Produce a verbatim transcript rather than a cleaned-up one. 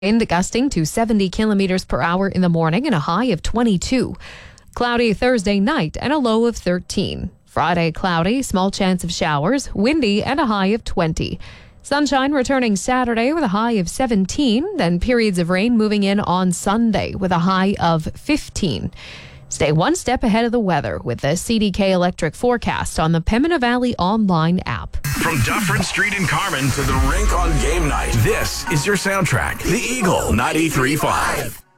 Wind gusting to seventy kilometers per hour in the morning and a high of twenty-two. Cloudy Thursday night and a low of thirteen. Friday cloudy, small chance of showers, windy and a high of twenty. Sunshine returning Saturday with a high of seventeen, then periods of rain moving in on Sunday with a high of fifteen. Stay one step ahead of the weather with the C D K Electric forecast on the Pembina Valley online app. From Dufferin Street in Carman to the rink on game night, this is your soundtrack, The Eagle ninety-three point five.